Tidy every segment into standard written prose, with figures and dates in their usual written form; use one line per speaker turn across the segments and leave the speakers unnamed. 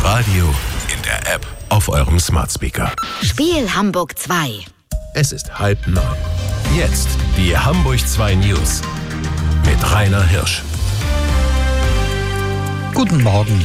Radio, in der App, auf eurem Smart Speaker.
Spiel Hamburg 2.
Es ist 8:30. Jetzt die Hamburg 2 News mit Rainer Hirsch.
Guten Morgen.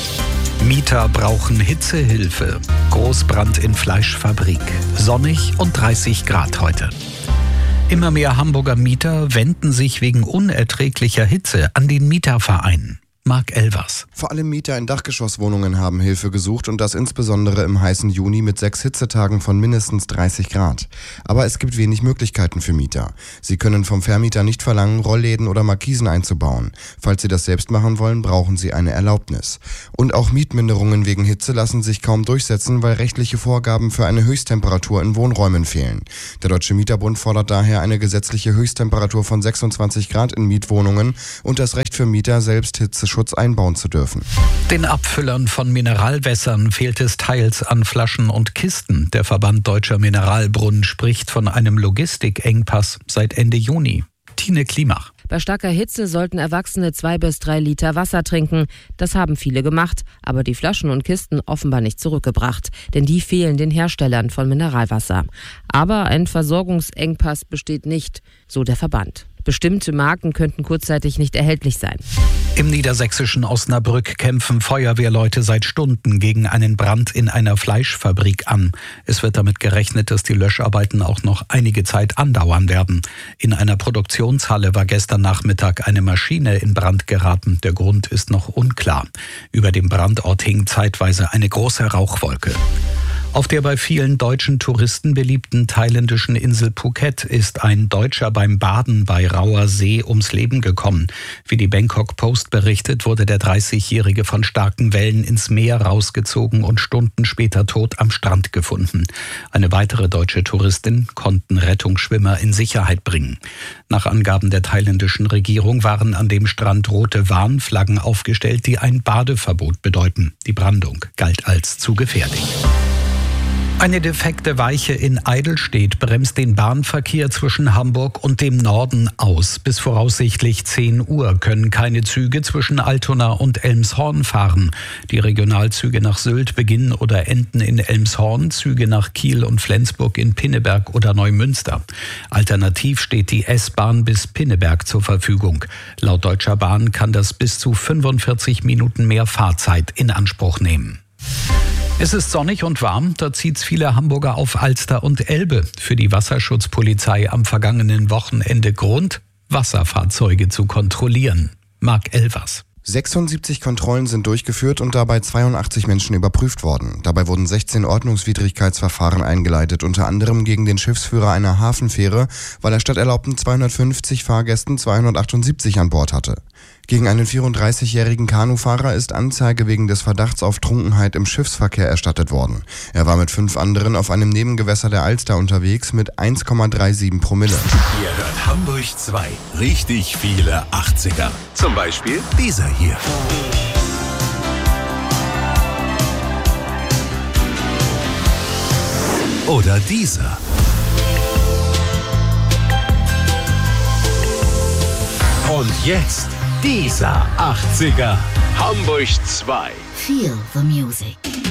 Mieter brauchen Hitzehilfe. Großbrand in Fleischfabrik. Sonnig und 30 Grad heute. Immer mehr Hamburger Mieter wenden sich wegen unerträglicher Hitze an den Mieterverein. Marc Elvers.
Vor allem Mieter in Dachgeschosswohnungen haben Hilfe gesucht und das insbesondere im heißen Juni mit 6 Hitzetagen von mindestens 30 Grad. Aber es gibt wenig Möglichkeiten für Mieter. Sie können vom Vermieter nicht verlangen, Rollläden oder Markisen einzubauen. Falls sie das selbst machen wollen, brauchen sie eine Erlaubnis. Und auch Mietminderungen wegen Hitze lassen sich kaum durchsetzen, weil rechtliche Vorgaben für eine Höchsttemperatur in Wohnräumen fehlen. Der Deutsche Mieterbund fordert daher eine gesetzliche Höchsttemperatur von 26 Grad in Mietwohnungen und das Recht für Mieter, selbst Hitzeschutz einbauen zu dürfen.
Den Abfüllern von Mineralwässern fehlt es teils an Flaschen und Kisten. Der Verband Deutscher Mineralbrunnen spricht von einem Logistikengpass seit Ende Juni. Tine Klimach.
Bei starker Hitze sollten Erwachsene 2 bis 3 Liter Wasser trinken. Das haben viele gemacht, aber die Flaschen und Kisten offenbar nicht zurückgebracht. Denn die fehlen den Herstellern von Mineralwasser. Aber ein Versorgungsengpass besteht nicht, so der Verband. Bestimmte Marken könnten kurzzeitig nicht erhältlich sein.
Im niedersächsischen Osnabrück kämpfen Feuerwehrleute seit Stunden gegen einen Brand in einer Fleischfabrik an. Es wird damit gerechnet, dass die Löscharbeiten auch noch einige Zeit andauern werden. In einer Produktionshalle war gestern Nachmittag eine Maschine in Brand geraten. Der Grund ist noch unklar. Über dem Brandort hing zeitweise eine große Rauchwolke. Auf der bei vielen deutschen Touristen beliebten thailändischen Insel Phuket ist ein Deutscher beim Baden bei rauer See ums Leben gekommen. Wie die Bangkok Post berichtet, wurde der 30-Jährige von starken Wellen ins Meer rausgezogen und Stunden später tot am Strand gefunden. Eine weitere deutsche Touristin konnten Rettungsschwimmer in Sicherheit bringen. Nach Angaben der thailändischen Regierung waren an dem Strand rote Warnflaggen aufgestellt, die ein Badeverbot bedeuten. Die Brandung galt als zu gefährlich. Eine defekte Weiche in Eidelstedt bremst den Bahnverkehr zwischen Hamburg und dem Norden aus. Bis voraussichtlich 10 Uhr können keine Züge zwischen Altona und Elmshorn fahren. Die Regionalzüge nach Sylt beginnen oder enden in Elmshorn, Züge nach Kiel und Flensburg in Pinneberg oder Neumünster. Alternativ steht die S-Bahn bis Pinneberg zur Verfügung. Laut Deutscher Bahn kann das bis zu 45 Minuten mehr Fahrzeit in Anspruch nehmen. Es ist sonnig und warm, da zieht's viele Hamburger auf Alster und Elbe. Für die Wasserschutzpolizei am vergangenen Wochenende Grund, Wasserfahrzeuge zu kontrollieren. Marc Elvers.
76 Kontrollen sind durchgeführt und dabei 82 Menschen überprüft worden. Dabei wurden 16 Ordnungswidrigkeitsverfahren eingeleitet, unter anderem gegen den Schiffsführer einer Hafenfähre, weil er statt erlaubten 250 Fahrgästen 278 an Bord hatte. Gegen einen 34-jährigen Kanufahrer ist Anzeige wegen des Verdachts auf Trunkenheit im Schiffsverkehr erstattet worden. Er war mit 5 anderen auf einem Nebengewässer der Alster unterwegs mit 1,37 Promille.
Ihr hört Hamburg 2. Richtig viele 80er. Zum Beispiel dieser hier. Oder dieser. Und jetzt dieser 80er. Hamburg 2.
Feel the music.